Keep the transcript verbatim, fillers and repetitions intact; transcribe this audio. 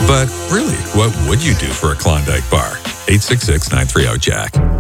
But really, what would you do for a Klondike bar? eight six six, nine three zero, Jack.